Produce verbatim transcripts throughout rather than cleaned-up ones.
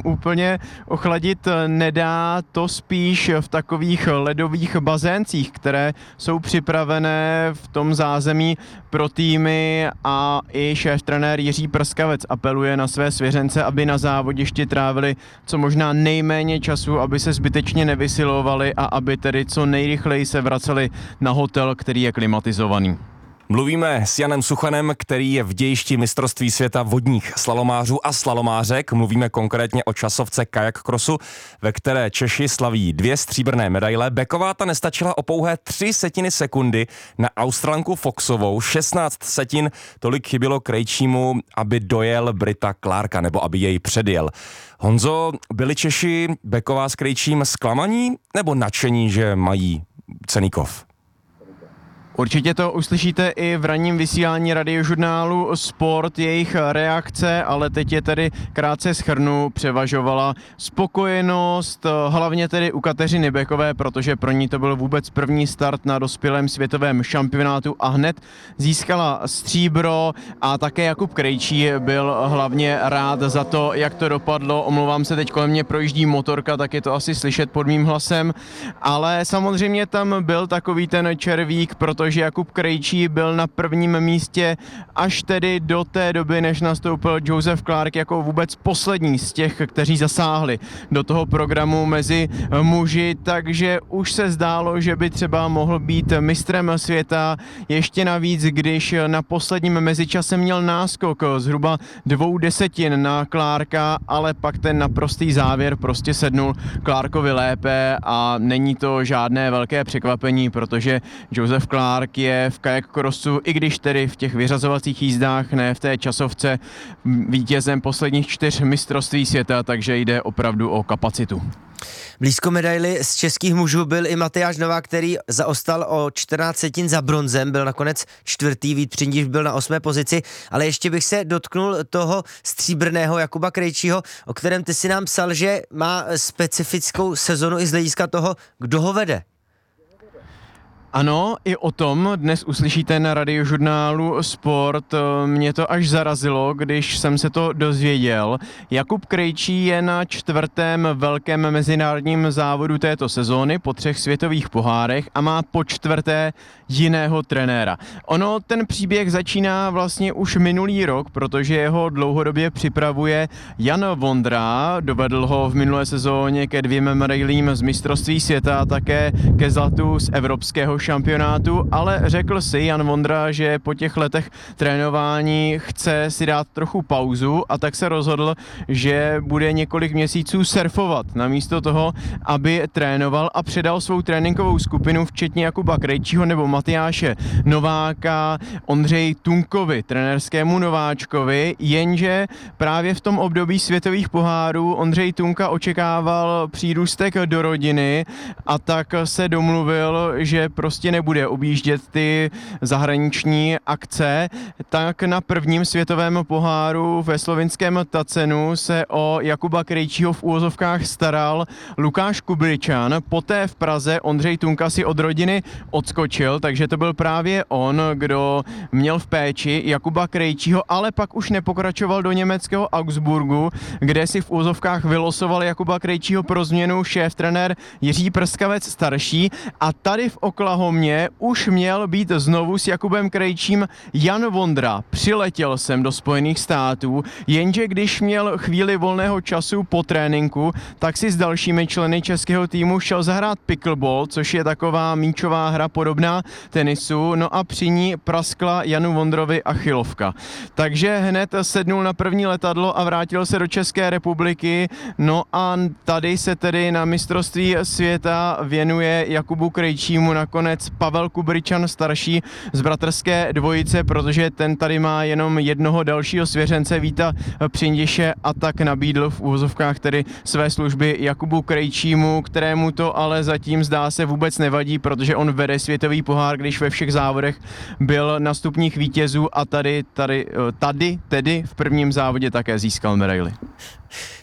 úplně ochladit nedá, to spíš v takových ledových bazéncích, které jsou připravené v tom zázemí pro týmy, a i šéf-trenér Jiří Prskavec apeluje na své svěřence, aby na závodišti trávili co možná nejméně času, aby se zbytečně nevysilovali a aby tedy co nejrychleji se vraceli na hotel, který je klimatizovaný. Mluvíme s Janem Suchanem, který je v dějišti mistrovství světa vodních slalomářů a slalomářek. Mluvíme konkrétně o časovce kajak crossu, ve které Češi slaví dvě stříbrné medaile. Beková ta nestačila o pouhé tři setiny sekundy na Australanku Foxovou. šestnáct setin, tolik chybělo Krejčímu, aby dojel Brita Clarka, nebo aby jej předjel. Honzo, byli Češi Beková s Krejčím zklamaní nebo nadšení, že mají cenný kov? Určitě to uslyšíte i v ranním vysílání radiožurnálu Sport, jejich reakce, ale teď je tedy krátce shrnu, převažovala spokojenost, hlavně tedy u Kateřiny Bekové, protože pro ní to byl vůbec první start na dospělém světovém šampionátu a hned získala stříbro, a také Jakub Krejčí byl hlavně rád za to, jak to dopadlo. Omlouvám se, teď kolem mě projíždí motorka, tak je to asi slyšet pod mým hlasem, ale samozřejmě tam byl takový ten červík, proto protože Jakub Krejčí byl na prvním místě až tedy do té doby, než nastoupil Joseph Clark jako vůbec poslední z těch, kteří zasáhli do toho programu mezi muži, takže už se zdálo, že by třeba mohl být mistrem světa, ještě navíc, když na posledním mezičase měl náskok zhruba dvou desetin na Clarka, ale pak ten naprostý závěr prostě sednul Clarkovi lépe a není to žádné velké překvapení, protože Joseph Clark je v kajak crossu, i když tedy v těch vyřazovacích jízdách, ne v té časovce, vítězem posledních čtyř mistrovství světa, takže jde opravdu o kapacitu. Blízko medaili z českých mužů byl i Matyáš Novák, který zaostal o čtrnáct setin za bronzem, byl nakonec čtvrtý, Vít Přindíš byl na osmé pozici, ale ještě bych se dotknul toho stříbrného Jakuba Krejčího, o kterém ty si nám psal, že má specifickou sezonu i z hlediska toho, kdo ho vede. Ano, i o tom dnes uslyšíte na radiožurnálu Sport. Mě to až zarazilo, když jsem se to dozvěděl. Jakub Krejčí je na čtvrtém velkém mezinárodním závodu této sezóny po třech světových pohárech a má po čtvrté jiného trenéra. Ono, ten příběh začíná vlastně už minulý rok, protože jeho dlouhodobě připravuje Jan Vondra. Dovedl ho v minulé sezóně ke dvěma medailím z mistrovství světa a také ke zlatu z evropského šampionátu, ale řekl si Jan Vondra, že po těch letech trénování chce si dát trochu pauzu, a tak se rozhodl, že bude několik měsíců surfovat namísto toho, aby trénoval, a předal svou tréninkovou skupinu včetně Jakuba Krejčího nebo Matyáše Nováka Ondřeji Tunkovi, trenérskému nováčkovi, jenže právě v tom období světových pohárů Ondřej Tunka očekával přírůstek do rodiny, a tak se domluvil, že prostě nebude objíždět ty zahraniční akce. Tak na prvním světovém poháru ve slovinském Tacenu se o Jakuba Krejčího v úvozovkách staral Lukáš Kubričan. Poté v Praze Ondřej Tunka si od rodiny odskočil, takže to byl právě on, kdo měl v péči Jakuba Krejčího, ale pak už nepokračoval do německého Augsburgu, kde si v úvozovkách vylosoval Jakuba Krejčího pro změnu šéf-trenér Jiří Prskavec starší, a tady v Oklahomě už měl být znovu s Jakubem Krejčím Jan Vondra. Přiletěl jsem do Spojených států, jenže když měl chvíli volného času po tréninku, tak si s dalšími členy českého týmu šel zahrát pickleball, což je taková míčová hra podobná tenisu, no a při ní praskla Janu Vondrovi achilovka. Takže hned sednul na první letadlo a vrátil se do České republiky, no a tady se tedy na mistrovství světa věnuje Jakubu Krejčímu nakonec Pavel Kubričan starší z bratrské dvojice, protože ten tady má jenom jednoho dalšího svěřence, Víta Přindiše, a tak nabídl v úvozovkách tedy své služby Jakubu Krejčímu, kterému to ale zatím zdá se vůbec nevadí, protože on vede světový pohár, když ve všech závodech byl na stupních vítězů, a tady, tady, tady tedy v prvním závodě také získal medaili.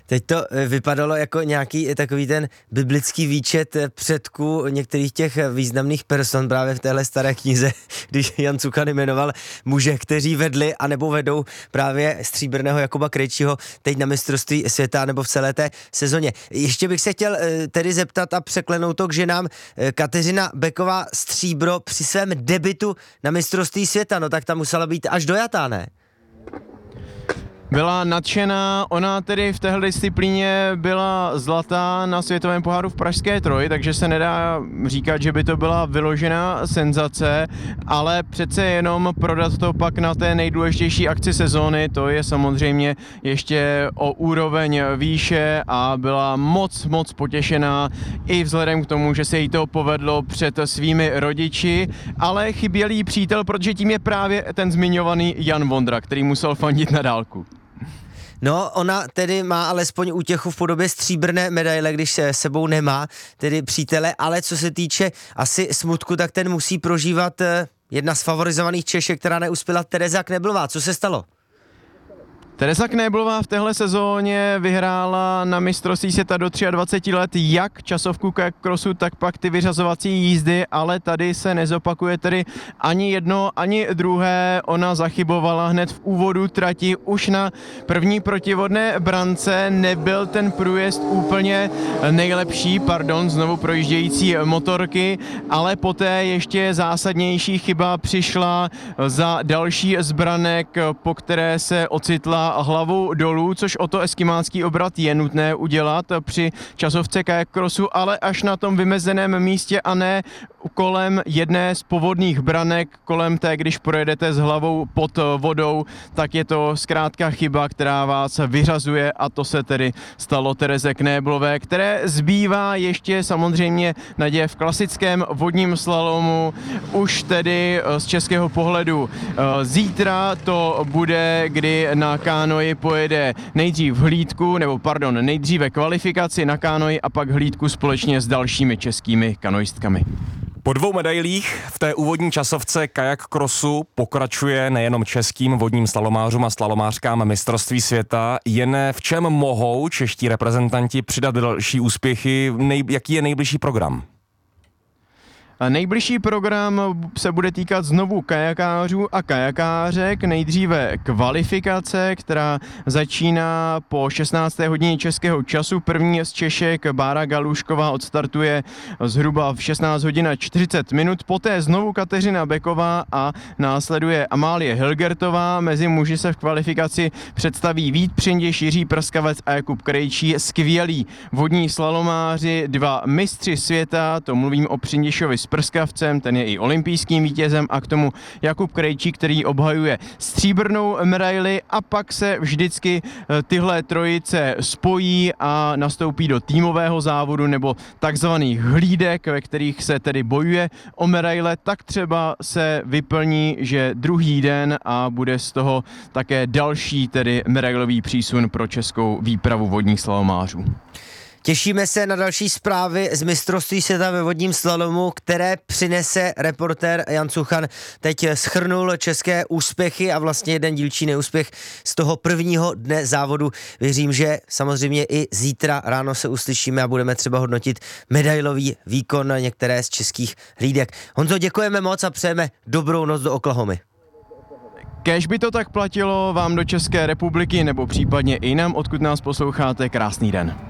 Teď to vypadalo jako nějaký takový ten biblický výčet předků některých těch významných person právě v téhle staré knize, když Jan Cuchan jmenoval muže, kteří vedli anebo vedou právě stříbrného Jakuba Krejčího teď na mistrovství světa nebo v celé té sezóně. Ještě bych se chtěl tedy zeptat a překlenout to k ženám. Kateřina Beková stříbro při svém debutu na mistrovství světa, no tak ta musela být až dojatá, ne? Byla nadšená, ona tedy v téhle disciplíně byla zlatá na světovém poháru v Pražské Troji, takže se nedá říkat, že by to byla vyložená senzace, ale přece jenom prodat to pak na té nejdůležitější akci sezóny, to je samozřejmě ještě o úroveň výše a byla moc, moc potěšená i vzhledem k tomu, že se jí to povedlo před svými rodiči, ale chyběl jí přítel, protože tím je právě ten zmiňovaný Jan Vondra, který musel fandit na dálku. No, ona tedy má alespoň útěchu v podobě stříbrné medaile, když se sebou nemá tedy přítele, ale co se týče asi smutku, tak ten musí prožívat jedna z favorizovaných Češek, která neuspěla, Tereza Kneblová. Co se stalo? Tereza Kneblová v téhle sezóně vyhrála na mistrovství světa do dvacet tři let jak časovku kajak crossu, tak pak ty vyřazovací jízdy, ale tady se nezopakuje tedy ani jedno, ani druhé. Ona zachybovala hned v úvodu trati, už na první protivodné brance nebyl ten průjezd úplně nejlepší, pardon, znovu projíždějící motorky, ale poté ještě zásadnější chyba přišla za další z branek, po které se ocitla hlavou dolů, což o to eskimánský obrat je nutné udělat při časovce kajak crossu, ale až na tom vymezeném místě a ne kolem jedné z povodných branek, kolem té, když projedete s hlavou pod vodou, tak je to zkrátka chyba, která vás vyřazuje a to se tedy stalo Tereze Knéblové, které zbývá ještě samozřejmě naděje v klasickém vodním slalomu, už tedy z českého pohledu. Zítra to bude, kdy na kánoji pojede nejdřív hlídku, nebo pardon, nejdříve kvalifikaci na kánoji a pak hlídku společně s dalšími českými kanoistkami. Po dvou medailích v té úvodní časovce kajak crossu pokračuje nejenom českým vodním slalomářům a slalomářkám mistrovství světa, jen v čem mohou čeští reprezentanti přidat další úspěchy, nej, jaký je nejbližší program? Nejbližší program se bude týkat znovu kajakářů a kajakářek. Nejdříve kvalifikace, která začíná po šestnácté hodině českého času. První z Češek Bára Galušková odstartuje zhruba v šestnáct hodin a čtyřicet minut. Poté znovu Kateřina Beková a následuje Amálie Hilgertová. Mezi muži se v kvalifikaci představí Vít Přindiš, Jiří Prskavec a Jakub Krejčí. Skvělí vodní slalomáři, dva mistři světa, to mluvím o Přindišovi s Prskavcem, ten je i olympijským vítězem, a k tomu Jakub Krejčí, který obhajuje stříbrnou medaili, a pak se vždycky tyhle trojice spojí a nastoupí do týmového závodu nebo takzvaných hlídek, ve kterých se tedy bojuje o medaile. Tak třeba se vyplní, že druhý den a bude z toho také další tedy medailový přísun pro českou výpravu vodních slalomářů. Těšíme se na další zprávy z mistrovství světa ve vodním slalomu, které přinese reportér Jan Cuchan. Teď shrnul české úspěchy a vlastně jeden dílčí neúspěch z toho prvního dne závodu. Věřím, že samozřejmě i zítra ráno se uslyšíme a budeme třeba hodnotit medailový výkon některé z českých hlídek. Honzo, děkujeme moc a přejeme dobrou noc do Oklahomy. Kéž by to tak platilo vám do České republiky nebo případně i nám, odkud nás posloucháte, krásný den.